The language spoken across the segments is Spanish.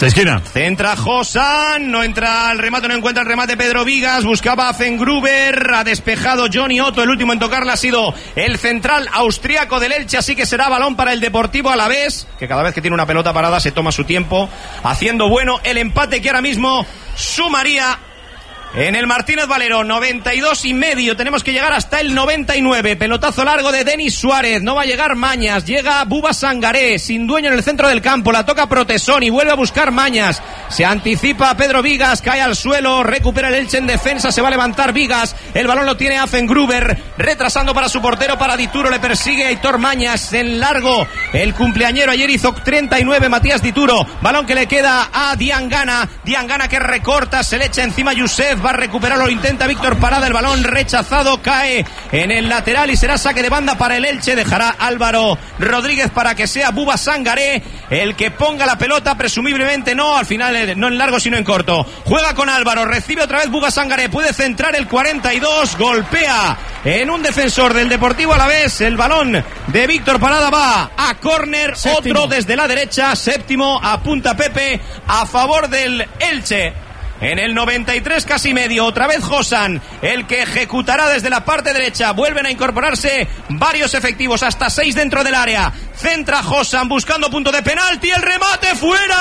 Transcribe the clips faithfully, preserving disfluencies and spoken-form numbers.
De esquina. Centra Josan, no entra el remate, no encuentra el remate Pedro Vigas, buscaba a Fengruber, ha despejado Johnny Otto, el último en tocarla ha sido el central austriaco del Elche, así que será balón para el Deportivo Alavés, que cada vez que tiene una pelota parada se toma su tiempo, haciendo bueno el empate que ahora mismo sumaría en el Martínez Valero. Noventa y dos y medio, tenemos que llegar hasta el noventa y nueve. Pelotazo largo de Denis Suárez, no va a llegar Mañas, llega Buba Sangaré, sin dueño en el centro del campo, la toca Protesón y vuelve a buscar Mañas, se anticipa Pedro Vigas, cae al suelo, recupera el Elche en defensa, se va a levantar Vigas, el balón lo tiene Affengruber, retrasando para su portero, para Dituro, le persigue Aitor Mañas, en largo el cumpleañero, ayer hizo treinta y nueve Matías Dituro, balón que le queda a Diangana, Diangana que recorta, se le echa encima Youssef, va a recuperarlo, lo intenta Víctor Parada, el balón rechazado, cae en el lateral y será saque de banda para el Elche, dejará Álvaro Rodríguez para que sea Buba Sangaré el que ponga la pelota, presumiblemente no, al final no en largo sino en corto, juega con Álvaro, recibe otra vez Buba Sangaré, puede centrar el cuarenta y dos, golpea en un defensor del Deportivo Alavés, el balón de Víctor Parada va a córner, otro desde la derecha, séptimo, apunta Pepe a favor del Elche. En el noventa y tres casi medio, otra vez Josan, el que ejecutará desde la parte derecha. Vuelven a incorporarse varios efectivos, hasta seis dentro del área. Centra Josan buscando punto de penalti, el remate fuera.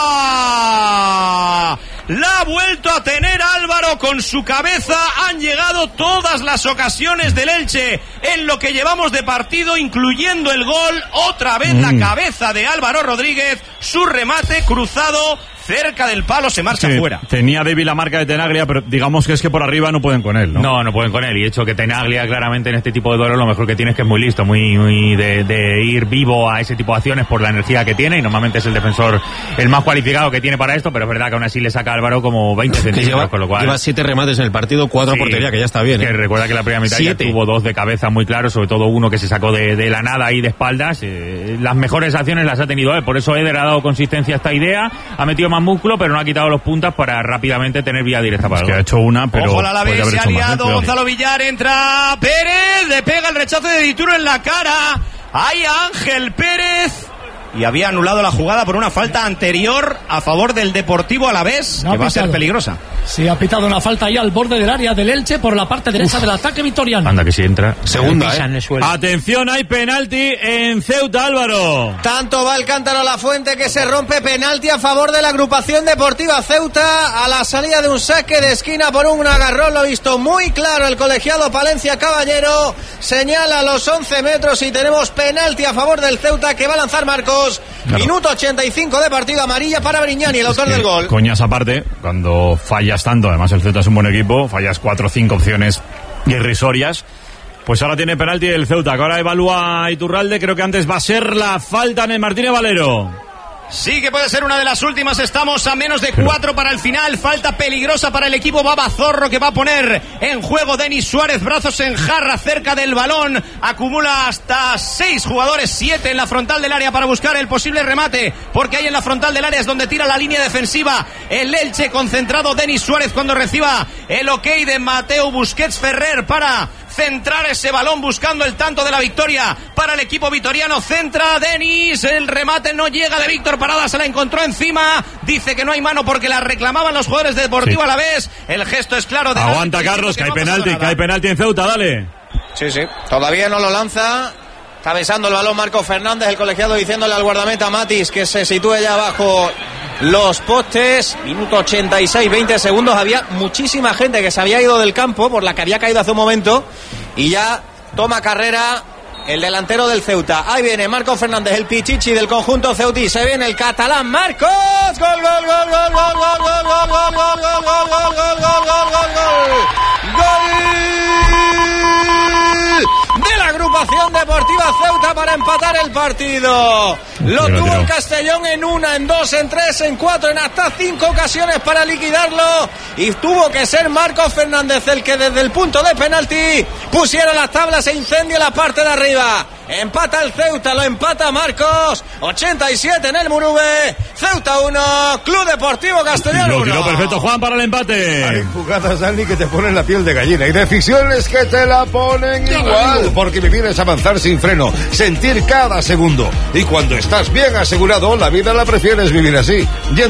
La ha vuelto a tener Álvaro con su cabeza. Han llegado todas las ocasiones del Elche en lo que llevamos de partido, incluyendo el gol. Otra vez mm. la cabeza de Álvaro Rodríguez, su remate cruzado cerca del palo, se marcha sí, fuera. Tenía débil la marca de Tenaglia, pero digamos que es que por arriba no pueden con él, ¿no? No, no pueden con él. Y de hecho que Tenaglia claramente en este tipo de duelo lo mejor que tiene es que es muy listo, muy, muy de, de ir vivo a ese tipo de acciones por la energía que tiene, y normalmente es el defensor el más cualificado que tiene para esto, pero es verdad que aún así le saca a Álvaro como veinte centímetros, lleva, con lo cual... Lleva siete remates en el partido, cuatro sí, a portería, que ya está bien. Que ¿eh? recuerda que la primera mitad Siete. ya tuvo dos de cabeza muy claros, sobre todo uno que se sacó de, de la nada y de espaldas. Eh, las mejores acciones las ha tenido él, por eso Eder ha dado consistencia a esta idea, ha metido más músculo, pero no ha quitado los puntas para rápidamente tener vía directa para es el que gol. ha hecho una, pero ojo, la vez se ha liado más, ¿eh? Gonzalo Villar, entra Pérez, le pega el rechazo de Dituro en la cara, ahí a Ángel Pérez, y había anulado la jugada por una falta anterior a favor del Deportivo Alavés, no que va a ser peligrosa. Sí, ha pitado una falta ahí al borde del área del Elche por la parte derecha Uf. del ataque vitoriano. Anda que si entra. Segunda, ¿eh? Atención, hay penalti en Ceuta, Álvaro. Tanto va el cántaro a la fuente que se rompe, penalti a favor de la agrupación deportiva Ceuta a la salida de un saque de esquina por un agarrón, lo ha visto muy claro el colegiado Palencia Caballero, señala los once metros y tenemos penalti a favor del Ceuta que va a lanzar Marcos. Claro. Minuto ochenta y cinco de partido, amarilla para Brignani, el autor es que, del gol. Coñas aparte, cuando fallas tanto, además el Ceuta es un buen equipo, fallas cuatro o cinco opciones irrisorias, pues ahora tiene penalti el Ceuta, que ahora evalúa Iturralde, creo que antes va a ser la falta en el Martínez Valero. Sí que puede ser una de las últimas, estamos a menos de cuatro para el final, falta peligrosa para el equipo Babazorro que va a poner en juego Denis Suárez, brazos en jarra cerca del balón, acumula hasta seis jugadores, siete en la frontal del área para buscar el posible remate, porque ahí en la frontal del área es donde tira la línea defensiva el Elche, concentrado Denis Suárez cuando reciba el ok de Mateo Busquets Ferrer para centrar ese balón buscando el tanto de la victoria para el equipo vitoriano. Centra Denis, el remate no llega de Víctor Parada, se la encontró encima, dice que no hay mano porque la reclamaban los jugadores de Deportivo sí. Alavés, el gesto es claro de aguanta Carlos, que, que hay penalti, que hay penalti en Ceuta, dale. Sí, sí, todavía no lo lanza, está besando el balón Marco Fernández, el colegiado diciéndole al guardameta Matis que se sitúe ya abajo los postes. Minuto ochenta y seis, veinte segundos. Había muchísima gente que se había ido del campo por la que había caído hace un momento y ya toma carrera el delantero del Ceuta. Ahí viene Marco Fernández, el pichichi del conjunto ceutí. Se viene el catalán Marcos. Gol, gol, gol, gol, gol, gol, gol, gol, gol, gol, gol, gol, gol, gol, gol, gol, gol. De la agrupación deportiva Ceuta para empatar el partido. Lo tuvo el Castellón en una, en dos, en tres, en cuatro, en hasta cinco ocasiones para liquidarlo. Y tuvo que ser Marcos Fernández el que desde el punto de penalti pusiera las tablas e incendia la parte de arriba. Empata el Ceuta, lo empata Marcos. ochenta y siete en el Murube. Ceuta uno, Club Deportivo Castellón uno. Lo perfecto, Juan, para el empate. Hay jugadas, Dani, que te ponen la piel de gallina. Y decisiones que te la ponen igual. Porque vivir es avanzar sin freno. Sentir cada segundo. Y cuando estás bien asegurado, la vida la prefieres vivir así.